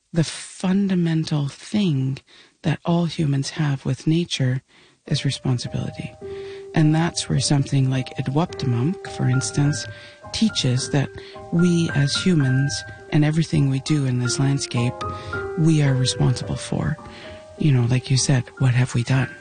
the fundamental thing that all humans have with nature is responsibility. And that's where something like Edwoptimum, for instance, teaches that we as humans and everything we do in this landscape, we are responsible for. You know, like you said, what have we done?